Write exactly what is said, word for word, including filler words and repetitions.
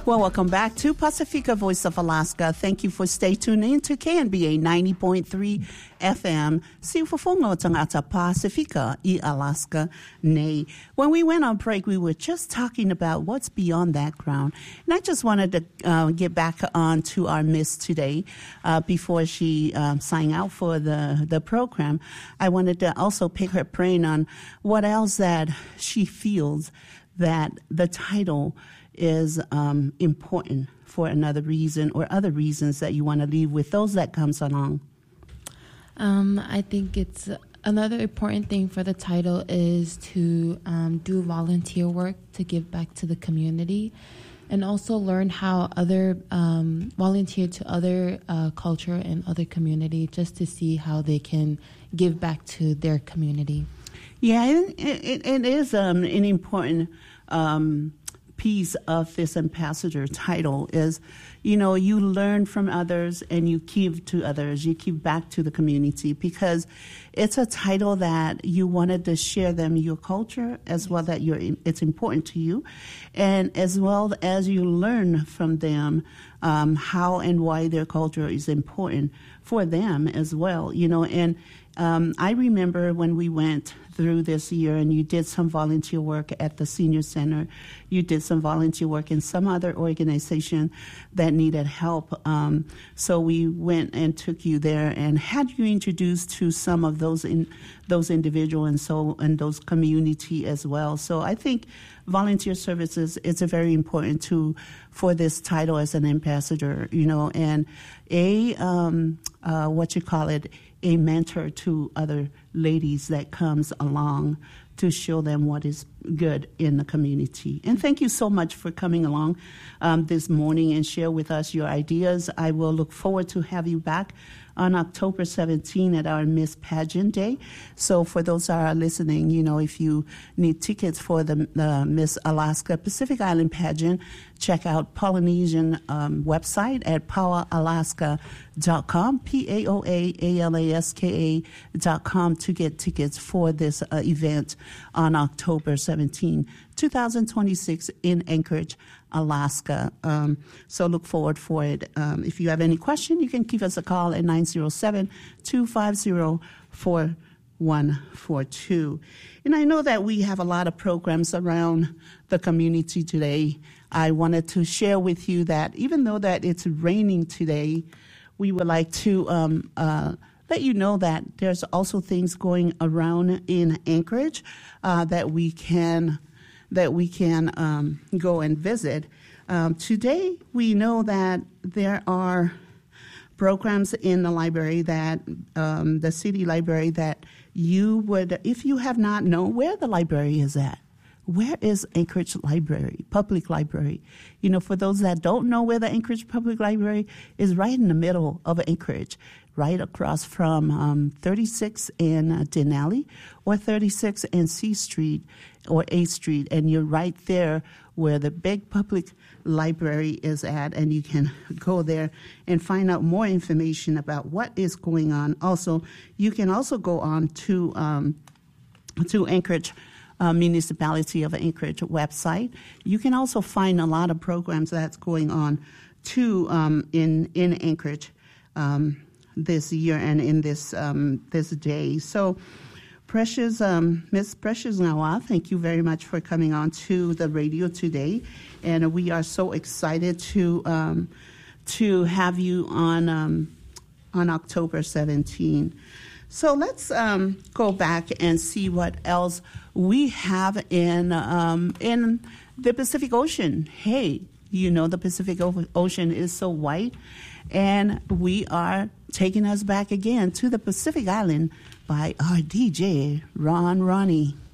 Well, welcome back to Pacifica Voice of Alaska. Thank you for stay tuned in to K N B A ninety point three F M. Siufafongo tangata Pacifica I Alaska nei. When we went on break, we were just talking about what's beyond that ground. And I just wanted to uh, get back on to our Miss today uh, before she um, signed out for the, the program. I wanted to also pick her brain on what else that she feels that the title is um, important for another reason or other reasons that you want to leave with those that comes along. Um, I think it's another important thing for the title is to um, do volunteer work to give back to the community and also learn how other um, volunteer to other uh, culture and other community just to see how they can give back to their community. Yeah, it, it, it is um, an important um piece of this ambassador title is, you know, you learn from others and you give to others, you give back to the community because it's a title that you wanted to share them your culture as well that you're, it's important to you, and as well as you learn from them um, how and why their culture is important for them as well, you know, and Um, I remember when we went through this year and you did some volunteer work at the senior center, you did some volunteer work in some other organization that needed help. Um, so we went and took you there and had you introduced to some of those in those individuals and so and those community as well. So I think volunteer services is a very important tool for this title as an ambassador, you know, and a um, uh, what you call it. a mentor to other ladies that comes along to show them what is good in the community. And thank you so much for coming along um, this morning and share with us your ideas. I will look forward to have you back on October seventeenth at our Miss Pageant Day. So for those that are listening, you know, if you need tickets for the uh, Miss Alaska Pacific Island Pageant, check out Polynesian um, website at power alaska dot com, P A O A A L A S K A dot com to get tickets for this uh, event on October seventeenth, twenty twenty-six in Anchorage, Alaska. Um, so look forward for it. Um, if you have any question, you can give us a call at nine zero seven, two five zero, four one four two. And I know that we have a lot of programs around the community today. I wanted to share with you that even though that it's raining today, we would like to um, uh, let you know that there's also things going around in Anchorage uh, that we can that we can um, go and visit. Um, today, we know that there are programs in the library that um, the city library that you would, if you have not known where the library is at. Where is Anchorage Library, Public Library? You know, for those that don't know where the Anchorage Public Library is, right in the middle of Anchorage, right across from um, thirty-six and uh, Denali, or thirty-six and C Street, or A Street, and you're right there where the big public library is at, and you can go there and find out more information about what is going on. Also, you can also go on to um, to Anchorage Uh, Municipality of Anchorage website. You can also find a lot of programs that's going on too um, in in Anchorage um, this year and in this um, this day. So, Precious um, Miss Precious Ngawa, thank you very much for coming on to the radio today, and we are so excited to um, to have you on um, on October seventeenth. So let's um, go back and see what else we have in um, in the Pacific Ocean. Hey, you know the Pacific o- Ocean is so white, and we are taking us back again to the Pacific Island by our D J, Ron Ronnie.